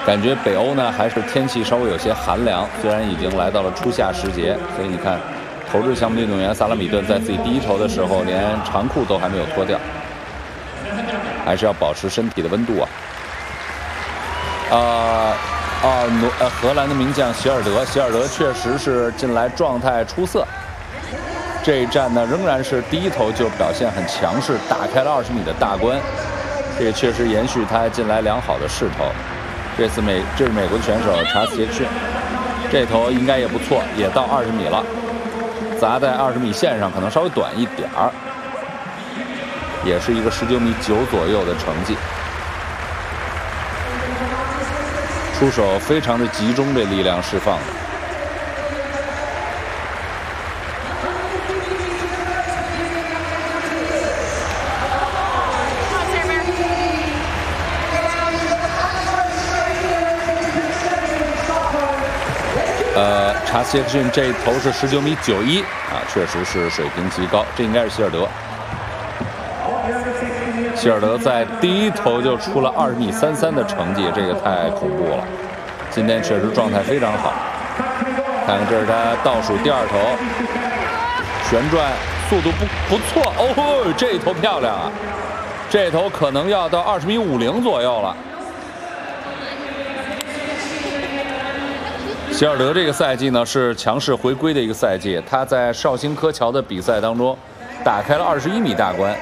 感觉北欧呢还是天气稍微有些寒凉，虽然已经来到了初夏时节，所以你看，投掷项目运动员萨拉米顿在自己第一投的时候，连长裤都还没有脱掉，还是要保持身体的温度啊。荷兰的名将希尔德确实是近来状态出色。这一战呢，仍然是第一投就表现很强势，打开了20米的大关，这也确实延续他近来良好的势头。这是美国的选手查斯杰克逊，这投应该也不错，也到20米了，砸在20米线上，可能稍微短一点儿，也是一个19.9米左右的成绩。出手非常的集中，这力量释放的。查斯杰克逊这一投是19.91米啊，确实是水平极高，这应该是希尔德。希尔德在第一投就出了20.33米的成绩，这个太恐怖了。今天确实状态非常好。看看这是他倒数第二投，旋转速度不错哦，这一投漂亮啊！这一投可能要到20.50米左右了。希尔德这个赛季呢是强势回归的一个赛季，他在绍兴柯桥的比赛当中打开了21米大关。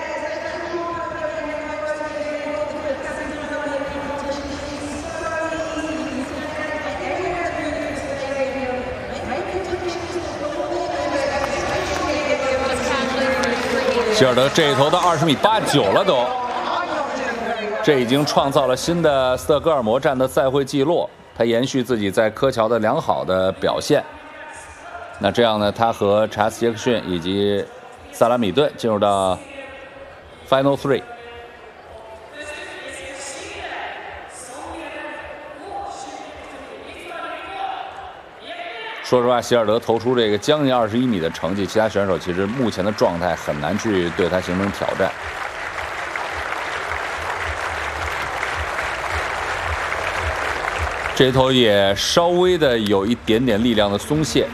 希尔德这一投到20.89米了都，这已经创造了新的斯德哥尔摩站的赛会纪录。他延续自己在柯桥的良好的表现，那这样呢，他和查斯杰克逊以及萨拉米顿进入到 Final 3。说实话，希尔德投出这个将近21米的成绩，其他选手其实目前的状态很难去对他形成挑战。这头也稍微的有一点点力量的松懈，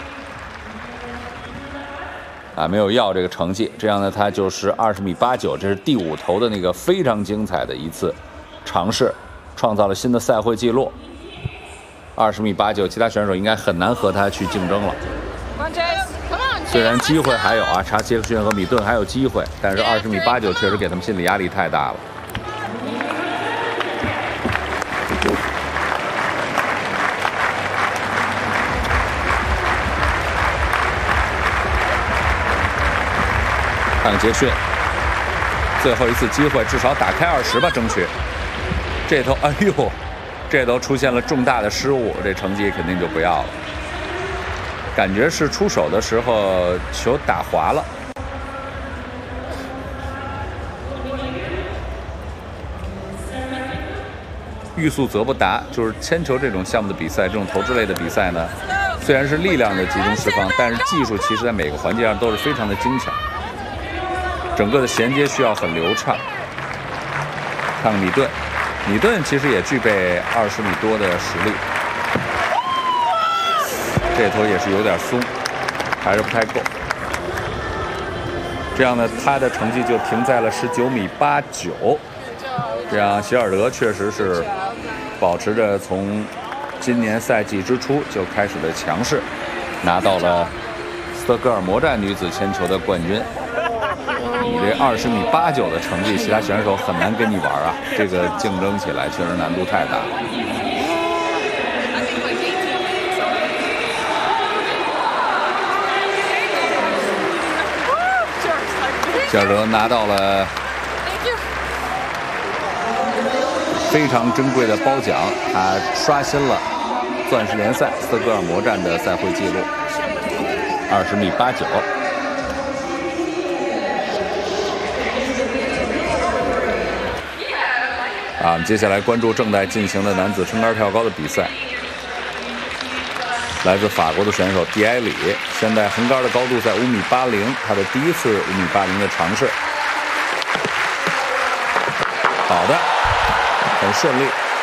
啊，没有要这个成绩。这样呢，他就是20.89米，这是第5投的那个非常精彩的一次尝试，创造了新的赛会纪录。20.89米，其他选手应该很难和他去竞争了。虽然机会还有啊，查杰克逊和米顿还有机会，但是20.89米确实给他们心理压力太大了。看看杰克逊，最后一次机会，至少打开20吧，争取。这头，哎呦，这头出现了重大的失误，这成绩肯定就不要了。感觉是出手的时候球打滑了。欲速则不达，就是铅球这种项目的比赛，这种投掷类的比赛呢，虽然是力量的集中释放，但是技术其实在每个环节上都是非常的精巧。整个的衔接需要很流畅。看看米顿，米顿其实也具备20米多的实力，这头也是有点松，还是不太够。这样呢，他的成绩就停在了19.89米。这样希尔德确实是保持着从今年赛季之初就开始的强势，拿到了斯德哥尔摩站女子铅球的冠军。你这20.89米的成绩，其他选手很难跟你玩啊！这个竞争起来确实难度太大。希尔德拿到了非常珍贵的褒奖，他刷新了钻石联赛斯德哥尔摩站的赛会纪录，20.89米。我们接下来关注正在进行的男子撑杆跳高的比赛。来自法国的选手蒂埃里，现在横杆的高度在5.80米，他的第一次5.80米的尝试，好的，很顺利。